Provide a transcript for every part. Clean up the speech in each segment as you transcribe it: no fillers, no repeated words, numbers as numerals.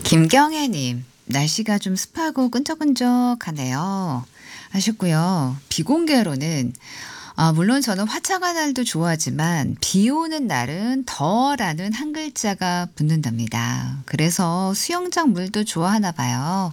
김경애님, 날씨가 좀 습하고 끈적끈적하네요. 하셨고요. 비공개로는, 물론 저는 화창한 날도 좋아하지만, 비 오는 날은 더라는 한 글자가 붙는답니다. 그래서 수영장 물도 좋아하나 봐요.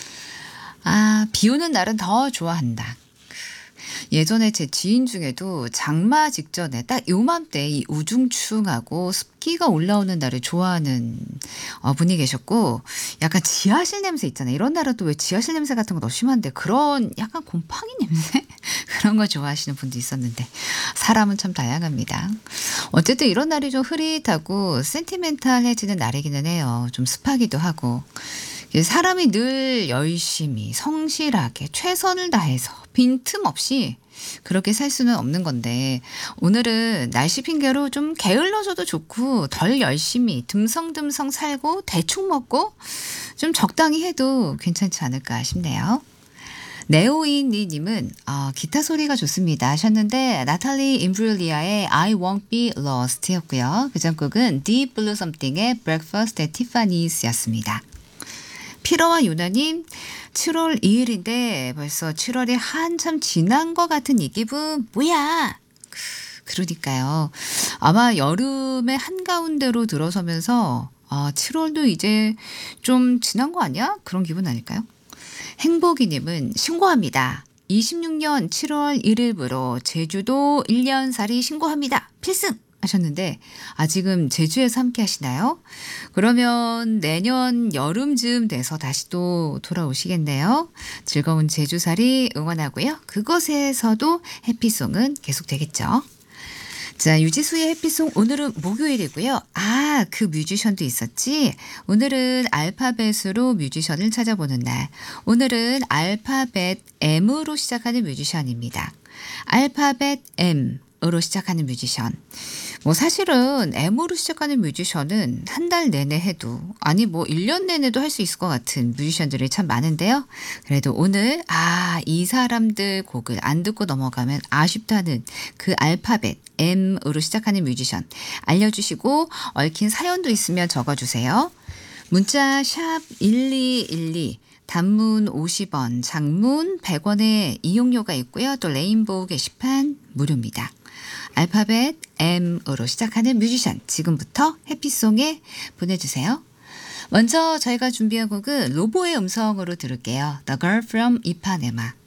비 오는 날은 더 좋아한다. 예전에 제 지인 중에도 장마 직전에 딱 요맘때 이 우중충하고 습기가 올라오는 날을 좋아하는 분이 계셨고, 약간 지하실 냄새 있잖아요. 이런 날은 또 왜 지하실 냄새 같은 거 너무 심한데 그런 약간 곰팡이 냄새 그런 거 좋아하시는 분도 있었는데 사람은 참 다양합니다. 어쨌든 이런 날이 좀 흐릿하고 센티멘탈해지는 날이기는 해요. 좀 습하기도 하고. 사람이 늘 열심히 성실하게 최선을 다해서 빈틈없이 그렇게 살 수는 없는 건데, 오늘은 날씨 핑계로 좀 게을러져도 좋고 덜 열심히 듬성듬성 살고 대충 먹고 좀 적당히 해도 괜찮지 않을까 싶네요. 네오이니님은 기타 소리가 좋습니다 하셨는데, 나탈리 임브룰리아의 I Won't Be Lost 였고요. 그 전 곡은 Deep Blue Something의 Breakfast at Tiffany's 였습니다. 피로와 유나님, 7월 2일인데 벌써 7월이 한참 지난 것 같은 이 기분 뭐야? 그러니까요. 아마 여름의 한가운데로 들어서면서 7월도 이제 좀 지난 거 아니야? 그런 기분 아닐까요? 행복이님은 신고합니다. 26년 7월 1일부로 제주도 1년살이 신고합니다. 필승! 하셨는데, 지금 제주에서 함께 하시나요? 그러면 내년 여름쯤 돼서 다시 또 돌아오시겠네요. 즐거운 제주살이 응원하고요. 그곳에서도 해피송은 계속 되겠죠. 자, 유지수의 해피송 오늘은 목요일이고요. 그 뮤지션도 있었지. 오늘은 알파벳으로 뮤지션을 찾아보는 날. 오늘은 알파벳 M으로 시작하는 뮤지션입니다. 알파벳 M으로 시작하는 뮤지션. 사실은 M으로 시작하는 뮤지션은 한 달 내내 해도, 아니 1년 내내도 할 수 있을 것 같은 뮤지션들이 참 많은데요. 그래도 오늘 이 사람들 곡을 안 듣고 넘어가면 아쉽다는 그 알파벳 M으로 시작하는 뮤지션 알려주시고, 얽힌 사연도 있으면 적어주세요. 문자 샵 1212, 단문 50원, 장문 100원의 이용료가 있고요. 또 레인보우 게시판 무료입니다. 알파벳 M으로 시작하는 뮤지션, 지금부터 해피송에 보내주세요. 먼저 저희가 준비한 곡은 로보의 음성으로 들을게요. The Girl from Ipanema.